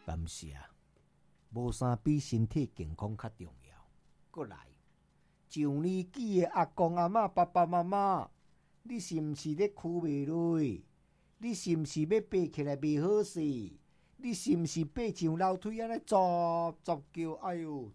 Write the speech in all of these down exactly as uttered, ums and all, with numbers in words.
但是啊，无啥比身体健康较重要。过来，上年纪的阿公阿嬷、爸爸妈妈，你是毋是咧哭袂落？你是毋是要爬起来袂好势？你是毋是爬上楼梯安尼走走叫？哎呦！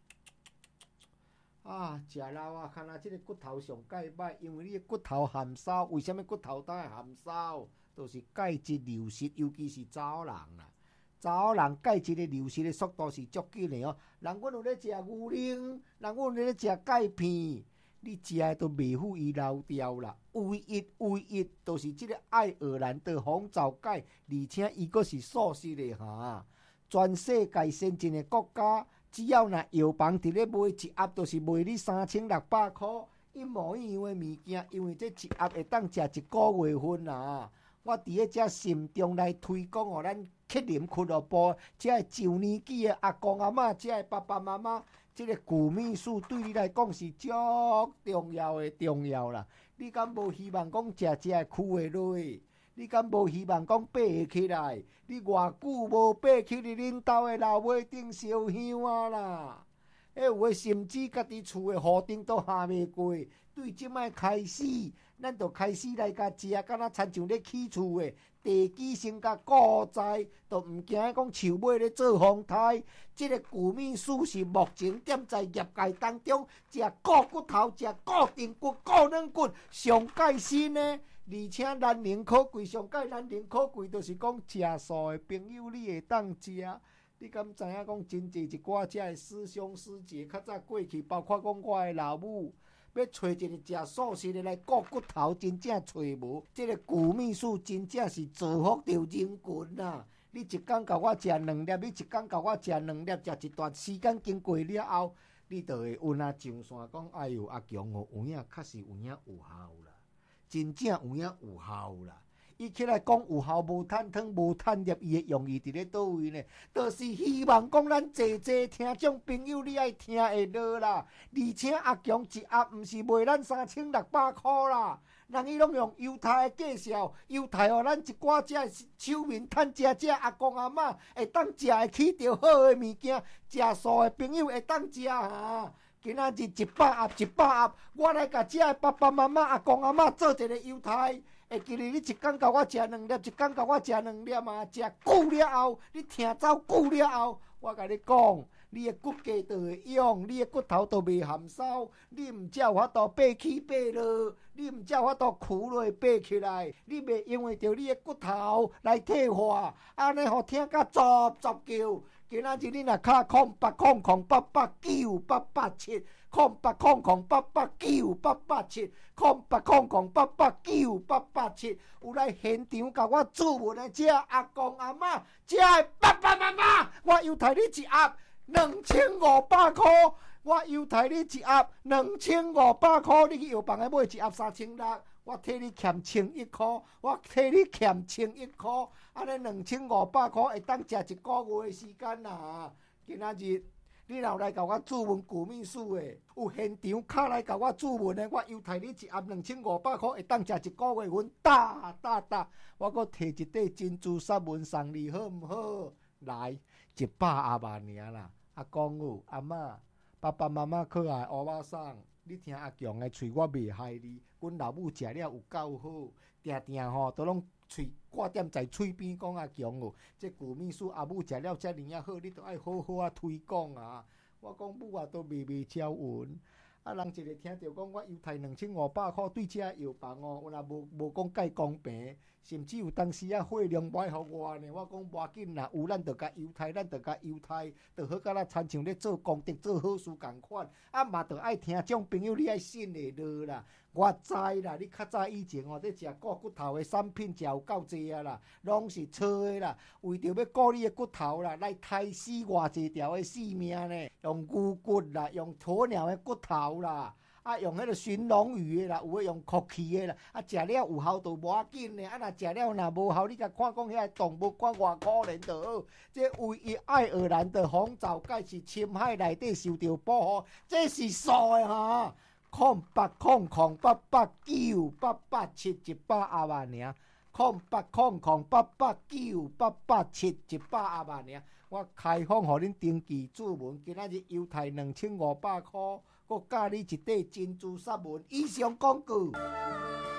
啊，食老啊，看啊，即个骨头上介歹，因为你的骨头含梢。为什么骨头当会含梢？就是钙质流失，尤其是查某人啦。查某人钙质的流失的速度是足紧的哦。人阮有咧食牛奶，人阮有咧食钙片，你食的都袂赴伊老掉啦。唯一唯一就是即个爱尔兰的红枣钙，而且伊阁是素食的哈。全世界先进的国家。只要若药房伫咧卖一盒，就是卖你三千六百箍，一模一样的物件。因为这一盒会当食一个月份啊！我伫咧遮慎重来推广哦，咱克林俱乐部，遮个上年纪的阿公阿嬷，遮个爸爸妈妈，这个谷米素对你来讲是足重要的重要啦。你敢无希望讲食食会哭会落？你敢无希望讲爬会起来？你偌久无爬起你恁兜的老尾顶烧香啊啦！迄有诶甚至家己厝的户顶都下袂过。对即摆开始，咱就开始来甲食，敢若亲像咧起厝的地基先甲固在，都毋惊讲树尾咧做风台。即、這个谷米素是目前踮在业界当中食固骨头、食固定骨、固软骨上盖新的。而且难能可贵，上界难能可贵，就是讲食素的朋友，你会当食。你敢知影讲真济一寡遮的师兄师姐，较早过去，包括讲我的老母，要找一个食素食的来顾骨头，真正找无。这个谷米素真正是造福着人群啊！你一工甲我食两粒，你一工甲我食两粒，食一段时间经过了后，你就会有那上线讲，哎呦，阿强哦，有影确实有影有效啦。真正有影有效啦！伊起来讲有效无趁汤无趁粒，伊的用意伫咧倒位呢？就是希望讲咱济济听众朋友你爱听会落啦。而且阿强一盒毋是卖咱三千六百箍啦，人伊拢用犹太的介绍，犹太互咱一寡遮手面趁食遮阿公阿嬷会当食会起着好的物件，食素的朋友会当食啊！今仔日一百盒一百盒，我来甲遮的爸爸妈妈、阿公阿嬷做一个犹太。会记哩，你一工甲我食两粒，一工甲我食两粒啊！食久了后，你听走久了后，我甲你讲，你的骨骼就会用，你的骨头就袂含梢，你毋才有法度爬起爬落，你毋才有法度跍落爬起来，你袂因为着你的骨头来退化，安尼互听甲杂杂叫。今仔日你若卡空八空空八八九八八七，空八空空八八九八八七，空八空空八八九八八七，有来现场甲我注文的遮阿公阿嬷，遮的爸爸妈妈，我犹太你一盒两千五百块，我犹太你一盒两千五百块，你去药房来买一盒三千六。我替你欠千一块，我替你欠千一块，安尼两千五百块会当食一个月的时间啦。今仔日你若来甲我注文谷米素的，有现场卡来甲我注文的，我犹太你一盒两千五百块会当食一个月份，打打打，我阁摕一块珍珠沙文送你，好毋好？来一百盒啊尔啦，阿公有阿嬷、爸爸妈妈可爱乌巴桑。你听阿强的喙，我袂害你。阮老母食了有够好，定定吼都拢喙挂点在喙边，讲阿强哦，这谷米素阿母食了遮尔啊好，你都爱好好啊推广啊。我讲母啊都微微招云。啊，人一个听着讲我犹太两千五百块对遮药房哦，我若无无讲介公平，甚至有当时啊货量歹互我呢。我讲无要紧啦，有咱着甲犹太，咱着甲犹太，着好甲咱亲像咧做功德、做好事共款。啊嘛着爱听众朋友，你爱信会落啦。我知啦，你较早以前哦，咧食顾骨头的产品食有够济啊啦，拢是错的啦。为着要顾你的骨头啦，来杀死偌济条的性命呢？用牛骨啦，用鸵鸟的骨头啦，啊用迄个鲟龙鱼的啦，有诶用酷气的啦，啊食了有效就无要紧呢。啊若食了若无效，你甲看讲遐动物管偌可怜就好。这唯一爱尔兰的红枣盖是深海内底受到保护，这是素的哈。空八空空八八九八八七一百盒啊尔， 空八空空八八九八八七一百阿万尔。我开放互恁登记注文，今仔日犹太两千五百箍，佮教你一块珍珠纱纹。以上广告。